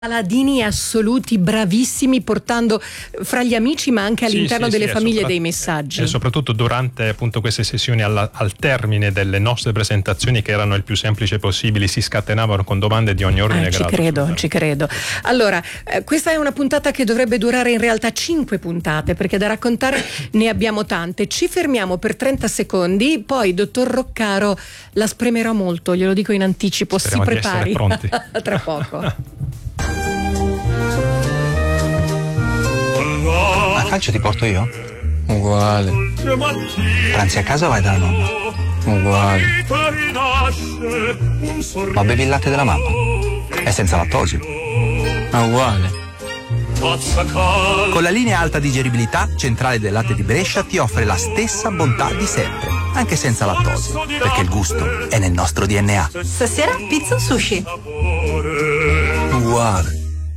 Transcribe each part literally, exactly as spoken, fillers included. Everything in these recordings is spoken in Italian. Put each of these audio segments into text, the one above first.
paladini assoluti, bravissimi, portando fra gli amici ma anche all'interno sì, sì, delle sì, famiglie sopra- dei messaggi. E soprattutto durante appunto queste sessioni, alla, al termine delle nostre presentazioni, che erano il più semplice possibili, si scatenavano con domande di ogni ordine Ah, e ci grado. credo, ci credo. Allora, eh, questa è una puntata che dovrebbe durare in realtà cinque puntate, perché da raccontare ne abbiamo tante. Ci fermiamo per trenta secondi, poi dottor Roccaro la spremerò molto, glielo dico in anticipo. Speriamo si di prepari. essere pronti. Tra poco. A calcio ti porto io? Uguale. Pranzi a casa o vai dalla nonna? Uguale. Ma bevi il latte della mamma? È senza lattosio. Ma uguale. Con la linea alta digeribilità, Centrale del Latte di Brescia ti offre la stessa bontà di sempre, anche senza lattosio, perché il gusto è nel nostro D N A. Stasera pizza o sushi? Uguale.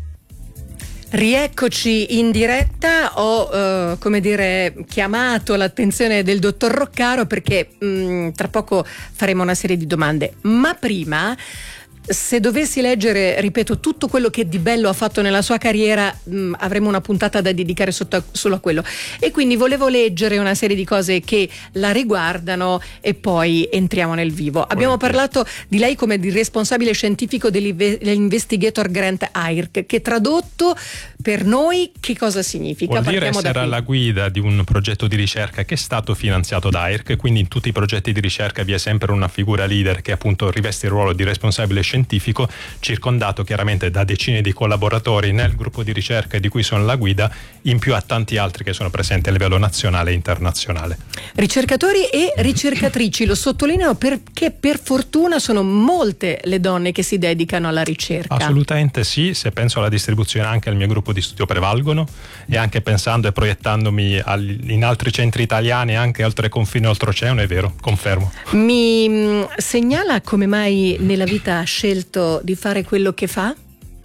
Rieccoci in diretta. Ho eh, come dire chiamato l'attenzione del dottor Roccaro perché mh, tra poco faremo una serie di domande, ma prima, se dovessi leggere, ripeto, tutto quello che di bello ha fatto nella sua carriera, mh, avremo una puntata da dedicare sotto a, solo a quello, e quindi volevo leggere una serie di cose che la riguardano e poi entriamo nel vivo. Abbiamo parlato di lei come di responsabile scientifico dell'Investigator Grant I R C, che tradotto per noi che cosa significa? Vuol dire Partiamo da essere qui. alla guida di un progetto di ricerca che è stato finanziato da I R C, quindi in tutti i progetti di ricerca vi è sempre una figura leader che appunto riveste il ruolo di responsabile scientifico, circondato chiaramente da decine di collaboratori nel gruppo di ricerca di cui sono la guida, in più a tanti altri che sono presenti a livello nazionale e internazionale. Ricercatori e ricercatrici, lo sottolineo perché per fortuna sono molte le donne che si dedicano alla ricerca. Assolutamente sì, se penso alla distribuzione anche al mio gruppo di studio prevalgono, e anche pensando e proiettandomi al, in altri centri italiani, anche oltre confine oltreoceano, è vero, confermo. Mi mh, segnala come mai nella vita ha scelto di fare quello che fa?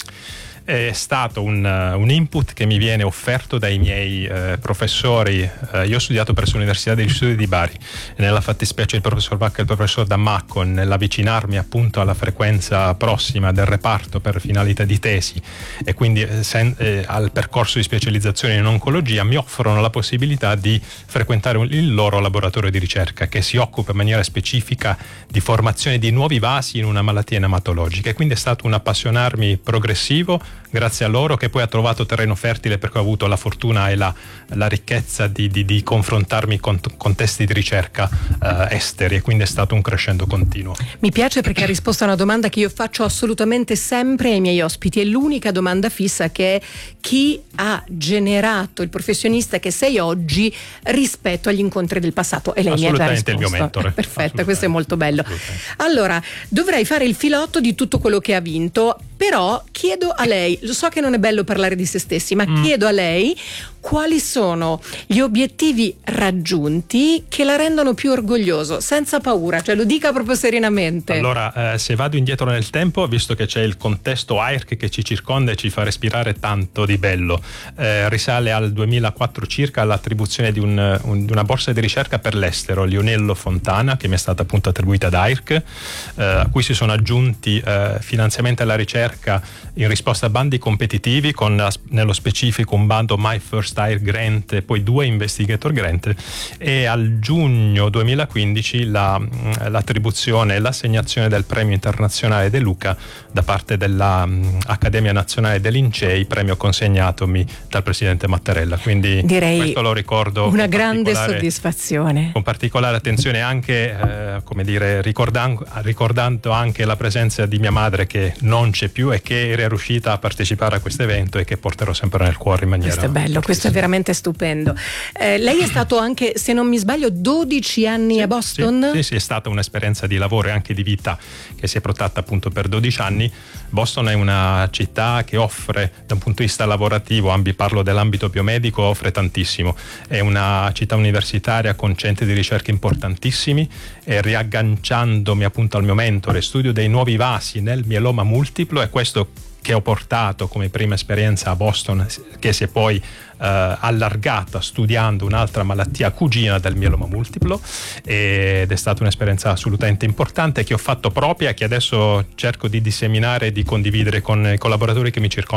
È stato un, un input che mi viene offerto dai miei eh, professori. Eh, io ho studiato presso l'Università degli Studi di Bari, e nella fattispecie il professor Vacca e il professor Dammacco, nell'avvicinarmi appunto alla frequenza prossima del reparto per finalità di tesi e quindi eh, sen, eh, al percorso di specializzazione in oncologia, mi offrono la possibilità di frequentare un, il loro laboratorio di ricerca che si occupa in maniera specifica di formazione di nuovi vasi in una malattia ematologica, e quindi è stato un appassionarmi progressivo grazie a loro, che poi ha trovato terreno fertile perché ho avuto la fortuna e la, la ricchezza di, di, di confrontarmi con contesti di ricerca eh, esteri, e quindi è stato un crescendo continuo. Mi piace perché ha risposto a una domanda che io faccio assolutamente sempre ai miei ospiti, è l'unica domanda fissa, che è: chi ha generato il professionista che sei oggi rispetto agli incontri del passato? E lei mi ha già risposto. Assolutamente il mio mentore. Perfetto, questo è molto bello. Allora, dovrei fare il filotto di tutto quello che ha vinto, però chiedo a lei, lo so che non è bello parlare di se stessi, ma mm. chiedo a lei quali sono gli obiettivi raggiunti che la rendono più orgoglioso, senza paura, cioè lo dica proprio serenamente. Allora, eh, se vado indietro nel tempo, visto che c'è il contesto I R C che ci circonda e ci fa respirare tanto di bello, eh, risale al duemilaquattro circa all'attribuzione di, un, un, di una borsa di ricerca per l'estero, Lionello Fontana, che mi è stata appunto attribuita da I R C, eh, a cui si sono aggiunti eh, finanziamenti alla ricerca in risposta a bandi competitivi, con nello specifico un bando My First I R C Grant e poi due Investigator Grant, e al giugno duemilaquindici la, l'attribuzione e l'assegnazione del premio internazionale De Luca da parte dell'Accademia Nazionale dei Lincei, premio consegnatomi dal presidente Mattarella, quindi direi questo lo ricordo una grande soddisfazione, con particolare attenzione, anche eh, come dire ricordando, ricordando anche la presenza di mia madre, che non c'è più e che era riuscita a partecipare a questo evento e che porterò sempre nel cuore in maniera. Questo è bello, questo è veramente stupendo. Eh, lei è stato anche, se non mi sbaglio, dodici anni sì, a Boston? Sì, sì, è stata un'esperienza di lavoro e anche di vita che si è protratta appunto per dodici anni. Boston è una città che offre, da un punto di vista lavorativo, ambi, parlo dell'ambito biomedico, offre tantissimo. È una città universitaria con centri di ricerca importantissimi, e riagganciandomi appunto al mio mentore, studio dei nuovi vasi nel mieloma multiplo, e questo che ho portato come prima esperienza a Boston, che si è poi eh, allargata studiando un'altra malattia cugina del mieloma multiplo, ed è stata un'esperienza assolutamente importante che ho fatto propria e che adesso cerco di disseminare e di condividere con i collaboratori che mi circondano